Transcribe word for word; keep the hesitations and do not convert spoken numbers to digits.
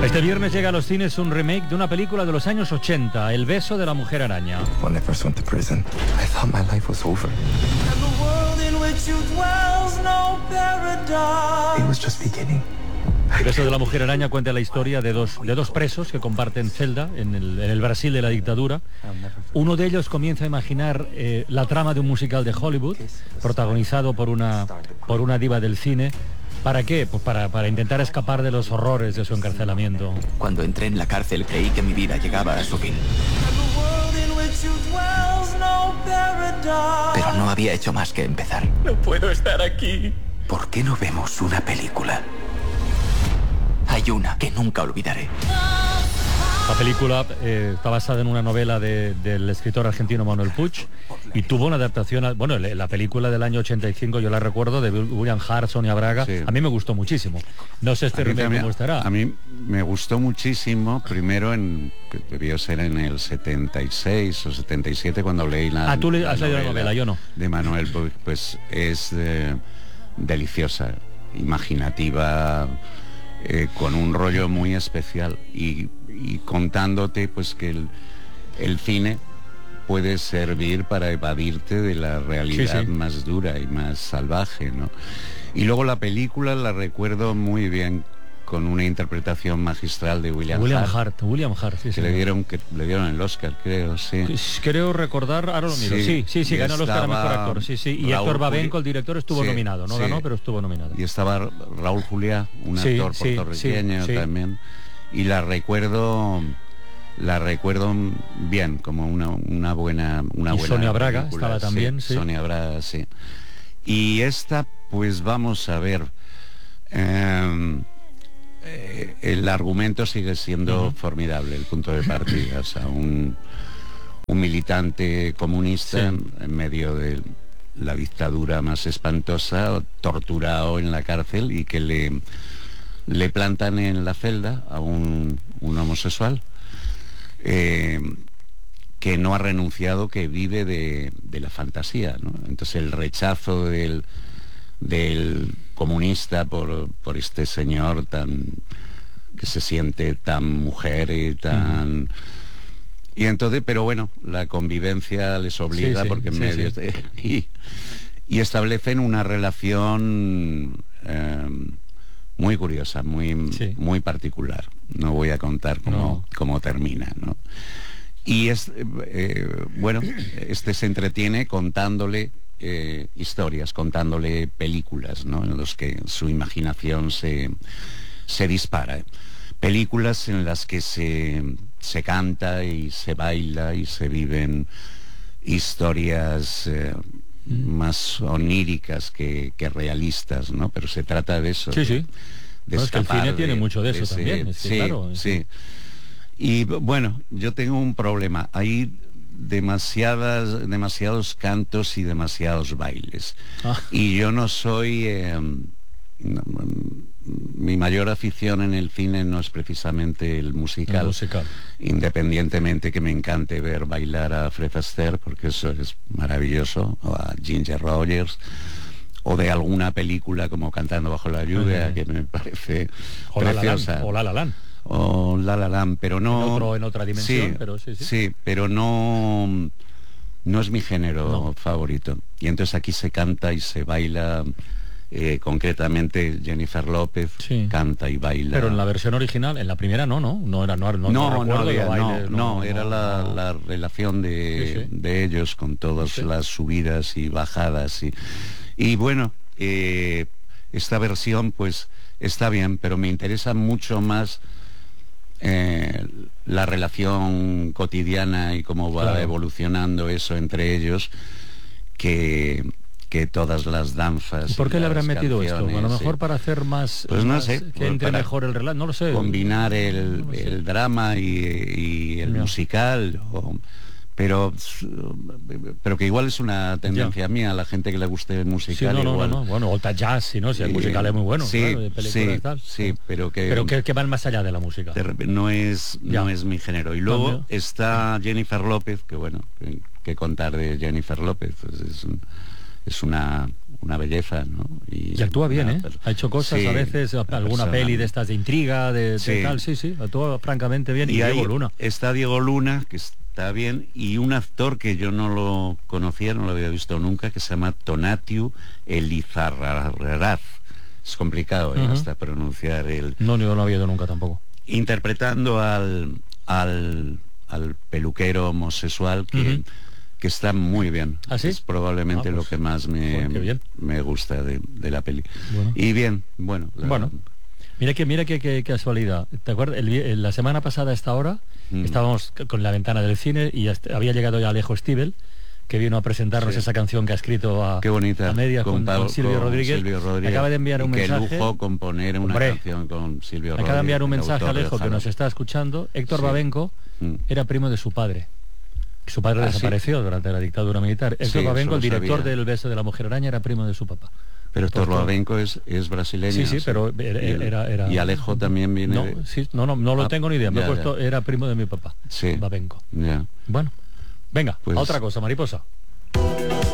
Este viernes llega a los cines un remake de una película de los años ochenta, El beso de la mujer araña. When I first went to prison, I thought my life was over. It was just beginning. El beso de la mujer araña cuenta la historia de dos, de dos presos que comparten celda en el, en el Brasil de la dictadura. Uno de ellos comienza a imaginar eh, la trama de un musical de Hollywood, protagonizado por una, por una diva del cine. ¿Para qué? Pues para, para intentar escapar de los horrores de su encarcelamiento. Cuando entré en la cárcel creí que mi vida llegaba a su fin. Pero no había hecho más que empezar. No puedo estar aquí. ¿Por qué no vemos una película? Hay una que nunca olvidaré. La película eh, está basada en una novela de, del escritor argentino Manuel Puig y tuvo una adaptación, a, bueno, la película del año ochenta y cinco, yo la recuerdo, de William Hart, Sonia Braga, sí. A mí me gustó muchísimo. No sé este remake cómo estará. A mí me gustó muchísimo, primero en, que debió ser en el setenta y seis o setenta y siete cuando leí la Ah, tú le, la has leído la novela, yo no. De Manuel Puig, pues es eh, deliciosa, imaginativa, eh, con un rollo muy especial y y contándote pues que el, el cine puede servir para evadirte de la realidad sí, sí. más dura y más salvaje, ¿no? Y luego la película la recuerdo muy bien con una interpretación magistral de William, William Hart, Hart William Hart sí, que sí, le dieron que le dieron el Oscar, creo, sí. Creo recordar, ahora lo miro. Sí, sí, sí, sí ganó el Oscar a mejor actor. Sí, sí, y Héctor Babenco, el director, estuvo sí, nominado, no sí. ganó, pero estuvo nominado. Y estaba Raúl Juliá, un sí, actor sí, puertorriqueño sí, sí. también. Y la recuerdo la recuerdo bien, como una, una buena una y buena Sonia Braga película. Estaba también, sí, sí. Sonia Braga, sí. Y esta, pues vamos a ver, eh, eh, el argumento sigue siendo uh-huh. formidable, el punto de partida, o sea, un, un militante comunista sí. en medio de la dictadura más espantosa, torturado en la cárcel y que le le plantan en la celda a un, un homosexual eh, que no ha renunciado, que vive de, de la fantasía, ¿no? Entonces el rechazo del, del comunista por, por este señor tan que se siente tan mujer y tan... Mm. Y entonces, pero bueno, la convivencia les obliga, sí, sí, porque en sí, medio... Sí. De, y, y establecen una relación... Eh, muy curiosa, muy, sí. muy particular. No voy a contar cómo, no. cómo termina, ¿no? Y es, eh, bueno, este se entretiene contándole eh, historias, contándole películas, ¿no? En los que su imaginación se, se dispara. Películas en las que se, se canta y se baila y se viven historias... Eh, más oníricas que, que realistas, ¿no? Pero se trata de eso. Sí, de, sí. De no, es que el cine de, tiene mucho de eso de también. Ese, es que, sí, claro, es sí. Que... Y bueno, yo tengo un problema. Hay demasiadas, demasiados cantos y demasiados bailes. Ah. Y yo no soy... Eh, no, mi mayor afición en el cine no es precisamente el musical, el musical, independientemente que me encante ver bailar a Fred Astaire, porque eso es maravilloso, o a Ginger Rogers, o de alguna película como Cantando bajo la lluvia, uh-huh. que me parece o preciosa. O La La Land. O La La Land, pero no... En, otro, en otra dimensión, sí, pero sí, sí. Sí, pero no... No es mi género no. favorito. Y entonces aquí se canta y se baila... Eh, concretamente Jennifer López sí. canta y baila. Pero en la versión original, en la primera no, ¿no? No era, no, no, no, no, había, bailes, no, no, no, era no, la, no. la relación de, sí, sí. de ellos con todas sí. las subidas y bajadas y, y bueno, eh, esta versión pues está bien, pero me interesa mucho más eh, la relación cotidiana y cómo va claro. evolucionando eso entre ellos que que todas las danzas. ¿Y por qué le habrán metido esto? A lo mejor sí. para hacer más, pues no más sé, que entre mejor el relato, no lo sé. Combinar el, no lo sé. el drama y, y el Mira. musical, o, pero pero que igual es una tendencia ya. mía, a la gente que le guste el musical. Sí, no, igual. no, no, bueno, o jazz, si no, si el musical es muy bueno, sí, claro, de sí, y tal. sí, pero que pero que, que van más allá de la música. De, no es ya. no es mi género. Y luego no, está Jennifer López, que bueno, que, que contar de Jennifer López, pues es un, es una una belleza, ¿no? Y, y actúa bien, ¿eh? Ha hecho cosas, sí, a veces, alguna peli de estas de intriga, de, sí. de tal, sí, sí, actúa francamente bien. Y, y Diego Luna. Está Diego Luna, que está bien, y un actor que yo no lo conocía, no lo había visto nunca, que se llama Tonatiuh Elizarraraz. Es complicado, ¿eh? Uh-huh. Hasta pronunciar el... No, yo no lo había ido nunca tampoco. Interpretando al, al, al peluquero homosexual que... Uh-huh. que está muy bien. ¿Ah, sí? Es probablemente ah, pues, lo que más me, pues me gusta de, de la peli. Bueno. Y bien, bueno. La... Bueno, mira que mira que, que casualidad. ¿Te acuerdas? El, la semana pasada a esta hora mm. estábamos con La Ventana del Cine y hasta, había llegado ya Alejo Stivel, que vino a presentarnos sí. esa canción que ha escrito a, Qué bonita. a medias con, con, con, Silvio, con Rodríguez. Silvio Rodríguez. Acaba de enviar un Qué mensaje. Qué lujo componer una Hombre, canción con Silvio Rodríguez. Acaba de enviar un mensaje a Alejo que nos está escuchando. Héctor sí. Babenco mm. era primo de su padre. Su padre ah, desapareció ¿sí? durante la dictadura militar. Héctor sí, Babenco, el director sabía. del Beso de la Mujer Araña, era primo de su papá. Pero Héctor Babenco es, es brasileño. Sí, sí, pero era... Y, era, era y Alejo también viene... No, de... sí, no, no, no lo ah, tengo ni idea. Me ya, he puesto, ya. Era primo de mi papá, sí. Babenco. Ya. Bueno, venga, pues, a otra cosa, mariposa.